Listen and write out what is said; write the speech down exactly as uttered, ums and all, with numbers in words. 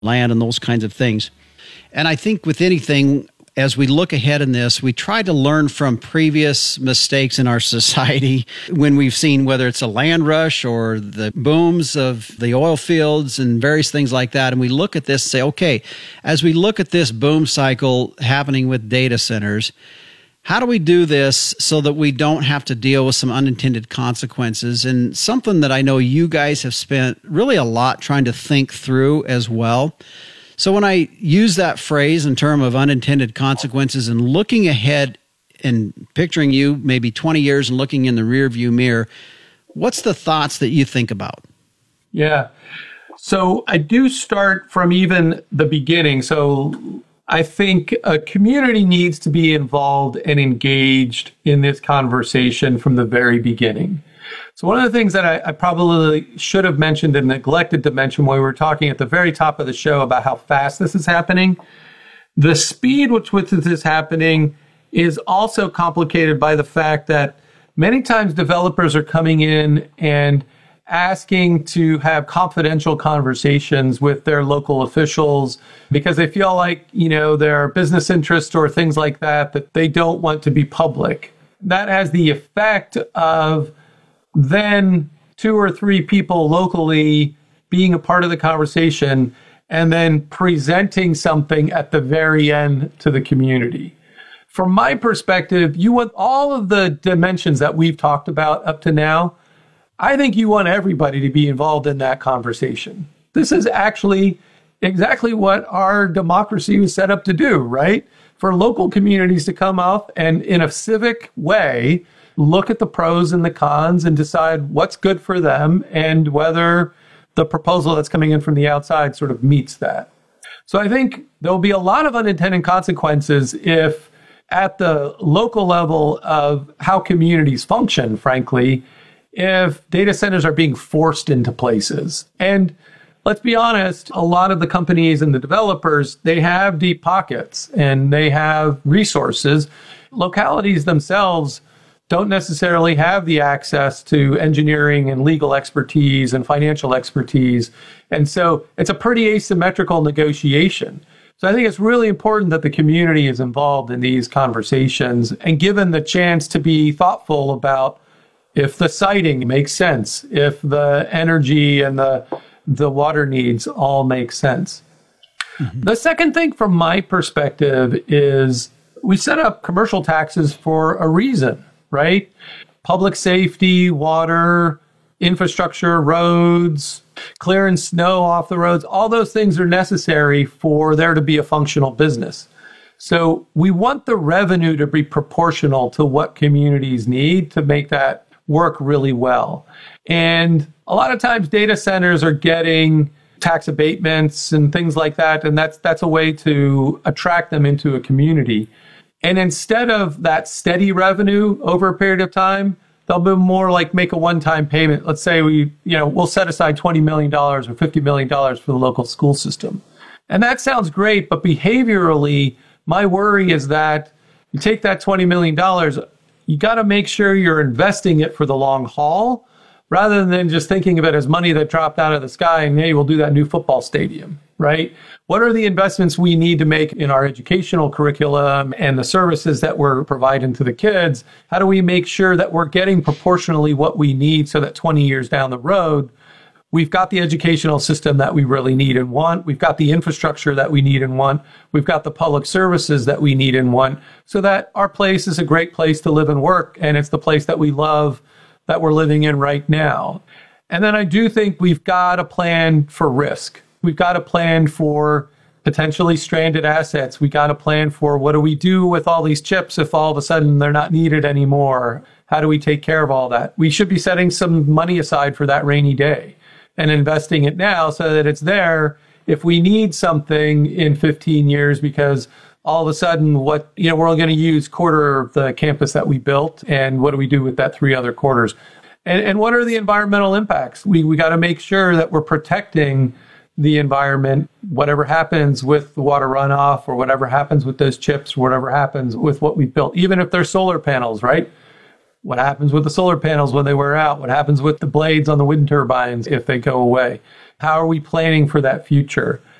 land and those kinds of things. And I think with anything, as we look ahead in this, we try to learn from previous mistakes in our society when we've seen whether it's a land rush or the booms of the oil fields and various things like that. And we look at this and say, okay, as we look at this boom cycle happening with data centers, how do we do this so that we don't have to deal with some unintended consequences? And something that I know you guys have spent really a lot trying to think through as well. So when I use that phrase in terms of unintended consequences and looking ahead and picturing you maybe twenty years and looking in the rearview mirror, what's the thoughts that you think about? Yeah. So I do start from even the beginning. So I think a community needs to be involved and engaged in this conversation from the very beginning. So one of the things that I, I probably should have mentioned and neglected to mention when we were talking at the very top of the show about how fast this is happening, the speed with which this is happening is also complicated by the fact that many times developers are coming in and asking to have confidential conversations with their local officials because they feel like, you know, their business interests or things like that, that they don't want to be public. That has the effect of then two or three people locally being a part of the conversation and then presenting something at the very end to the community. From my perspective, you want all of the dimensions that we've talked about up to now. I think you want everybody to be involved in that conversation. This is actually exactly what our democracy was set up to do, right? For local communities to come up and in a civic way, look at the pros and the cons and decide what's good for them and whether the proposal that's coming in from the outside sort of meets that. So I think there'll be a lot of unintended consequences if at the local level of how communities function, frankly, if data centers are being forced into places. And let's be honest, a lot of the companies and the developers, they have deep pockets and they have resources. Localities themselves don't necessarily have the access to engineering and legal expertise and financial expertise. And so it's a pretty asymmetrical negotiation. So I think it's really important that the community is involved in these conversations and given the chance to be thoughtful about if the siting makes sense, if the energy and the the water needs all make sense. Mm-hmm. The second thing from my perspective is we set up commercial taxes for a reason, right? Public safety, water, infrastructure, roads, clearing snow off the roads, all those things are necessary for there to be a functional business. So we want the revenue to be proportional to what communities need to make that work really well. And a lot of times data centers are getting tax abatements and things like that. And that's that's a way to attract them into a community. And instead of that steady revenue over a period of time, they'll be more like make a one-time payment. Let's say we, you know, we'll set aside twenty million dollars or fifty million dollars for the local school system. And that sounds great, but behaviorally, my worry is that you take that twenty million dollars, you got to make sure you're investing it for the long haul rather than just thinking of it as money that dropped out of the sky and, hey, we'll do that new football stadium, right? What are the investments we need to make in our educational curriculum and the services that we're providing to the kids? How do we make sure that we're getting proportionally what we need so that twenty years down the road, we've got the educational system that we really need and want. We've got the infrastructure that we need and want. We've got the public services that we need and want so that our place is a great place to live and work. And it's the place that we love that we're living in right now. And then I do think we've got a plan for risk. We've got a plan for potentially stranded assets. We got a plan for what do we do with all these chips if all of a sudden they're not needed anymore? How do we take care of all that? We should be setting some money aside for that rainy day and investing it now so that it's there if we need something in fifteen years because all of a sudden what, you know, we're only going to use quarter of the campus that we built. And what do we do with that three other quarters? And, and what are the environmental impacts? We, we got to make sure that we're protecting the environment, whatever happens with the water runoff or whatever happens with those chips, or whatever happens with what we've built, even if they're solar panels, right? What happens with the solar panels when they wear out? What happens with the blades on the wind turbines if they go away? How are we planning for that future?